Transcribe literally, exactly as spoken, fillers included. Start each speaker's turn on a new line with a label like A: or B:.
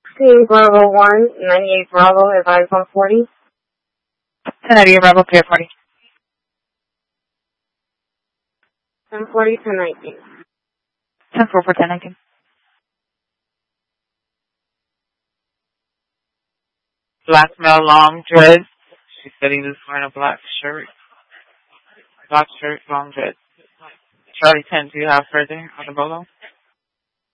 A: sixteen Bravo one, ninety-eight Bravo, advise one forty.
B: ten ninety-eight Bravo, clear forty.
A: ten forty, ten nineteen.
B: ten four for ten nineteen.
C: Black male, long dreads. She said he was wearing a black shirt. Black shirt, long dreads. Charlie ten, do you have further on the Bolo?